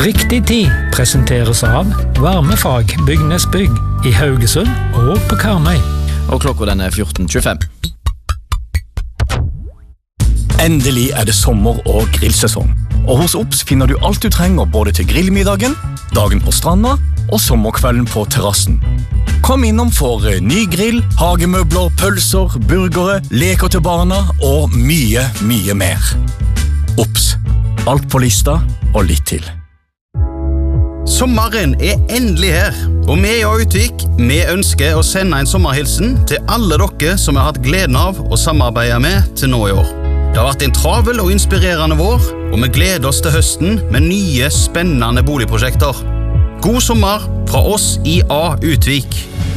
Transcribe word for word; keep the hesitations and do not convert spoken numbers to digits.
Riktig tid presenteres av Varmefag Bygnesbygg i Haugesund og på Karmøy. Og klokka den er fjorten tjuefem. Endelig er det sommer- og grillsesong. Og hos Ops finner du alt du trenger både til grillmiddagen, dagen på stranda og sommerkvelden på terrassen. Kom innom for ny grill, hagemøbler, pølser, burgere, leker til barna og mye, mye mer. Ops. Alt på lista og litt til. Sommeren er endelig her, og vi i Utvik, vi ønsker å sende en sommerhilsen til alle dere som har hatt gleden av å samarbeide med til nå i år. Det har vært en travel og inspirerende vår, og vi gleder oss til høsten med nye, spennende boligprosjekter. God sommer fra oss i A Utvik.